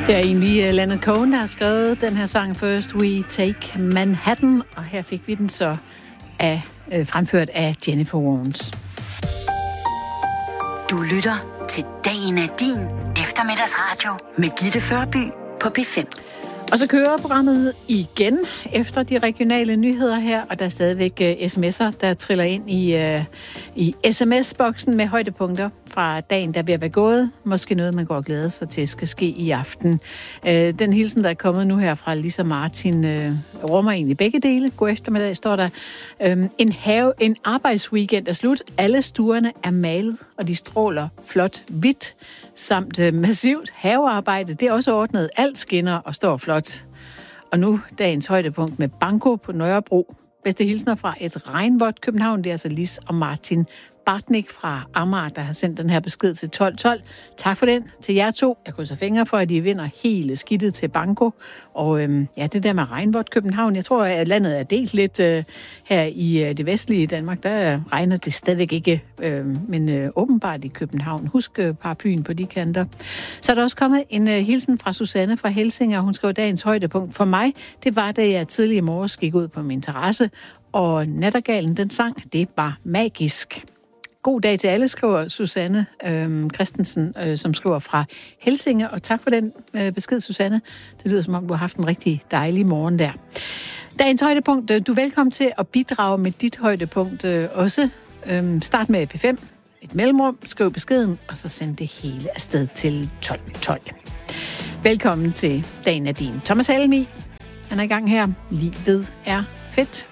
Det er egentlig Leonard Cohen, der har skrevet den her sang First We Take Manhattan, og her fik vi den så fremført af Jennifer Warnes. Du lytter til Dagen er din eftermiddagsradio med Gitte Førby på P5. Og så kører programmet igen efter de regionale nyheder her, og der er stadigvæk sms'er, der triller ind i sms-boksen med højdepunkter fra dagen, der bliver været gået. Måske noget, man går og glæder sig til, skal ske i aften. Den hilsen, der er kommet nu her fra Lisa Martin, rummer egentlig begge dele. God eftermiddag, står der. En arbejdsweekend er slut. Alle stuerne er malet, og de stråler flot hvidt, samt massivt havearbejde. Det er også ordnet. Alt skinner og står flot. Og nu dagens højdepunkt med Banko på Nørrebro. Bedste hilsner fra et regnvådt København. Det er altså Lis og Martin Bartnik fra Amager, der har sendt den her besked til 1212. Tak for den til jer to. Jeg krydser fingre for, at de vinder hele skidtet til Banko. Og det der med regnvådt København, jeg tror, at landet er delt lidt her i det vestlige Danmark. Der regner det stadigvæk ikke, men åbenbart i København. Husk paraplyen på de kanter. Så er der også kommet en hilsen fra Susanne fra Helsinger. Hun skrev dagens højdepunkt for mig. Det var, da jeg tidligere morges gik ud på min terrasse, og nattergalen, den sang, det var magisk. God dag til alle, skriver Susanne Christensen, som skriver fra Helsinge. Og tak for den besked, Susanne. Det lyder, som om du har haft en rigtig dejlig morgen der. Dagens højdepunkt. Du er velkommen til at bidrage med dit højdepunkt også. Start med P5, et mellemrum, skriv beskeden, og så send det hele afsted til 1212. Velkommen til Dagen er din. Thomas Helmi, han er i gang her. Livet er fedt.